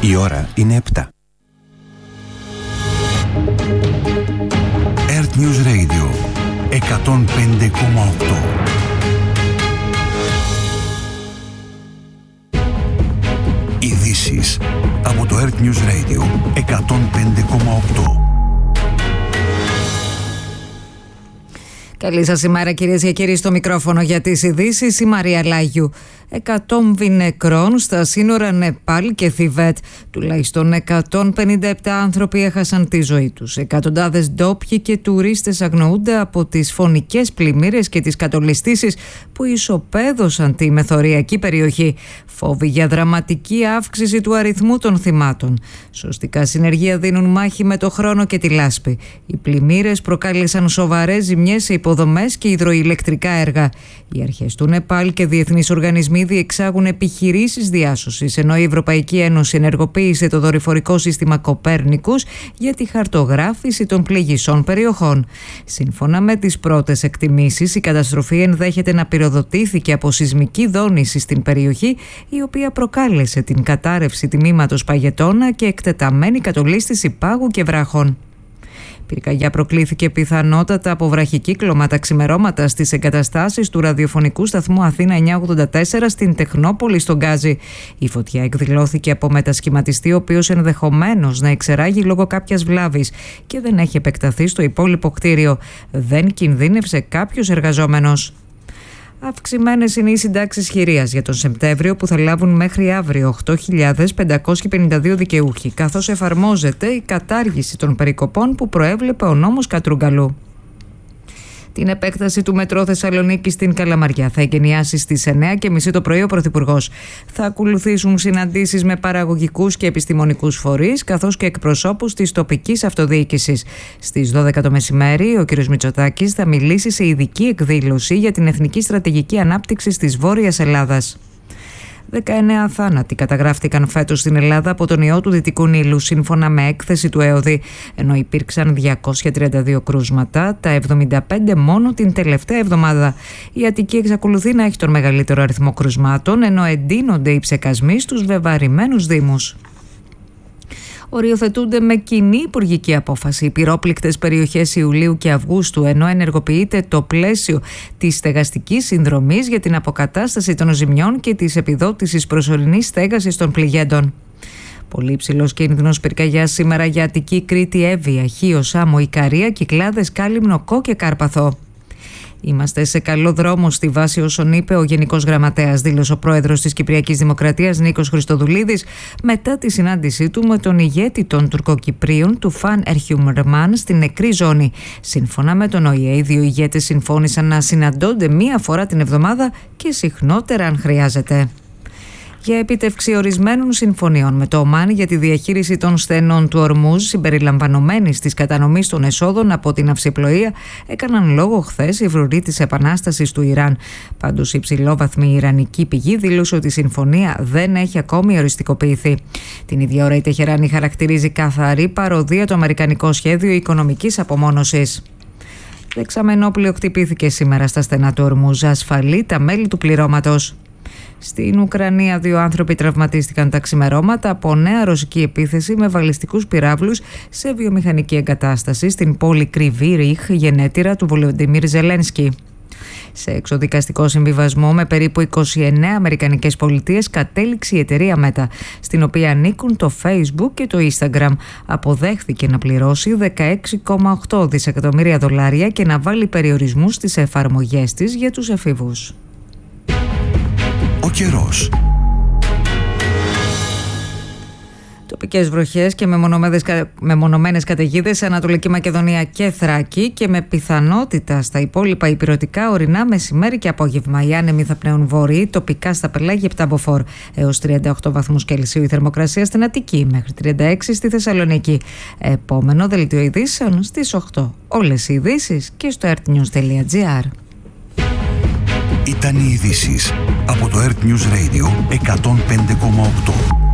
Η ώρα είναι 7. Earth News Radio 105,8. Ειδήσεις από το Earth News Radio 105,8. Καλή σας ημέρα κυρίες και κύριοι, στο μικρόφωνο για τις ειδήσεις η Μαρία Λάγιου. 100 νεκρών στα σύνορα Νεπάλ και Θιβέτ. Τουλάχιστον 157 άνθρωποι έχασαν τη ζωή τους. Εκατοντάδες ντόπιοι και τουρίστες αγνοούνται από τις φωνικές πλημμύρες και τις κατολιστήσεις που ισοπαίδωσαν τη μεθοριακή περιοχή. Φόβοι για δραματική αύξηση του αριθμού των θυμάτων. Σωστικά συνεργεία δίνουν μάχη με το χρόνο και τη λάσπη. Οι πλημμύρες προκάλεσαν σοβαρές ζημιές σε υποδομές και υδροηλεκτρικά έργα. Οι αρχές του Νεπάλ και διεθνείς οργανισμοί διεξάγουν επιχειρήσεις διάσωσης, ενώ η Ευρωπαϊκή Ένωση ενεργοποίησε το δορυφορικό σύστημα Κοπέρνικους για τη χαρτογράφηση των πληγισών περιοχών. Σύμφωνα με τις πρώτες εκτιμήσεις, η καταστροφή ενδέχεται να πυροδοτήθηκε από σεισμική δόνηση στην περιοχή, η οποία προκάλεσε την κατάρρευση τμήματος παγετώνα και εκτεταμένη κατολίσθηση πάγου και βράχων. Πυρκαγιά προκλήθηκε πιθανότατα από βραχικύκλωμα τα ξημερώματα στις εγκαταστάσεις του ραδιοφωνικού σταθμού Αθήνα 984 στην Τεχνόπολη στον Γκάζι. Η φωτιά εκδηλώθηκε από μετασχηματιστή, ο οποίος ενδεχομένως να εξεράγει λόγω κάποιας βλάβης και δεν έχει επεκταθεί στο υπόλοιπο κτίριο. Δεν κινδύνευσε κάποιος εργαζόμενος. Αυξημένες είναι οι συντάξεις χειρίας για τον Σεπτέμβριο, που θα λάβουν μέχρι αύριο 8.552 δικαιούχοι, καθώς εφαρμόζεται η κατάργηση των περικοπών που προέβλεπε ο νόμος Κατρούγκαλου. Την επέκταση του μετρό Θεσσαλονίκη στην Καλαμαριά θα εγκαινιάσει στις 9:30 το πρωί ο Πρωθυπουργός. Θα ακολουθήσουν συναντήσεις με παραγωγικούς και επιστημονικούς φορείς, καθώς και εκπροσώπους της τοπικής αυτοδιοίκησης. Στις 12 το μεσημέρι, ο κ. Μητσοτάκης θα μιλήσει σε ειδική εκδήλωση για την Εθνική Στρατηγική Ανάπτυξη της Βόρειας Ελλάδας. 19 θάνατοι καταγράφτηκαν φέτος στην Ελλάδα από τον ιό του Δυτικού Νείλου, σύμφωνα με έκθεση του ΕΟΔΗ, ενώ υπήρξαν 232 κρούσματα, τα 75 μόνο την τελευταία εβδομάδα. Η Αττική εξακολουθεί να έχει τον μεγαλύτερο αριθμό κρουσμάτων, ενώ εντείνονται οι ψεκασμοί στους βεβαρημένους δήμους. Οριοθετούνται με κοινή υπουργική απόφαση οι πυρόπληκτες περιοχές Ιουλίου και Αυγούστου, ενώ ενεργοποιείται το πλαίσιο της στεγαστικής συνδρομής για την αποκατάσταση των ζημιών και της επιδότησης προσωρινής στέγασης των πληγέντων. Πολύ υψηλός κίνδυνος πυρκαγιάς σήμερα για Αττική, Κρήτη, Εύβοια, Χίο, Σάμο, Ικαρία, Κυκλάδες, Κάλυμνο, Κό και Κάρπαθο. Είμαστε σε καλό δρόμο στη βάση όσων είπε ο Γενικός Γραμματέας, δήλωσε ο πρόεδρος της Κυπριακής Δημοκρατίας Νίκος Χριστοδουλίδης μετά τη συνάντησή του με τον ηγέτη των Τουρκοκυπρίων του Φαν Ερχιουμερμάν στην νεκρή ζώνη. Σύμφωνα με τον ΟΗΕ, οι δύο ηγέτες συμφώνησαν να συναντώνται μία φορά την εβδομάδα και συχνότερα αν χρειάζεται. Για επίτευξη ορισμένων συμφωνιών με το Ομάν για τη διαχείριση των στενών του Ορμούζ, συμπεριλαμβανομένης της κατανομής των εσόδων από την ναυσιπλοεία, έκαναν λόγο χθες οι φρουροί της Επανάστασης του Ιράν. Πάντως, η υψηλόβαθμη ιρανική πηγή δήλωσε ότι η συμφωνία δεν έχει ακόμη οριστικοποιηθεί. Την ίδια ώρα, η Τεχεράνη χαρακτηρίζει καθαρή παροδία το αμερικανικό σχέδιο οικονομικής απομόνωσης. Δεξαμενόπλαιο χτυπήθηκε σήμερα στα στενά του Ορμούζ, ασφαλεί τα μέλη του πληρώματος. Στην Ουκρανία, 2 άνθρωποι τραυματίστηκαν τα ξημερώματα από νέα ρωσική επίθεση με βαλιστικούς πυράβλους σε βιομηχανική εγκατάσταση στην πόλη Κρυβή Ριχ, γενέτειρα του Βολοντιμίρ Ζελένσκι. Σε εξοδικαστικό συμβιβασμό με περίπου 29 αμερικανικές πολιτείες κατέληξε η εταιρεία Meta, στην οποία ανήκουν το Facebook και το Instagram. Αποδέχθηκε να πληρώσει $16,8 δισεκατομμύρια και να βάλει περιορισμούς στις εφαρμογές της για τους εφήβους. Ο καιρός. Τοπικές βροχές και μεμονωμένες καταιγίδες σε Ανατολική Μακεδονία και Θράκη και με πιθανότητα στα υπόλοιπα ηπειρωτικά ορεινά μεσημέρι και απόγευμα. Οι άνεμοι θα πνέουν βόρειοι, τοπικά στα πελάγια 7 μποφόρ έως 38 βαθμούς Κελσίου η θερμοκρασία στην Αττική, μέχρι 36 στη Θεσσαλονίκη. Επόμενο δελτίο ειδήσεων στις 8. Όλες οι ειδήσεις και στο earthnews.gr. Ήταν οι ειδήσεις από το Earth News Radio 105,8.